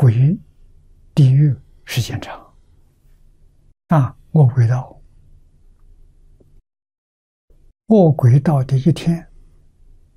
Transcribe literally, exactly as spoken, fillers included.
鬼地狱时间长，啊，恶鬼道，恶鬼道的一天